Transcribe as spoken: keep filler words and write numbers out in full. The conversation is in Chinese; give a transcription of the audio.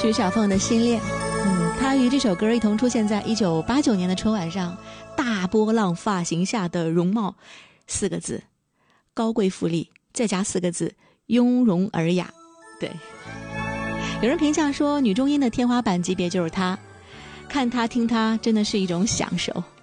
徐小凤的心恋。嗯，她与这首歌一同出现在一九八九年的春晚上，大波浪发型下的容貌，四个字，高贵富丽，再加四个字，雍容尔雅。对，有人评价说女中音的天花板级别就是她，看她听她真的是一种享受。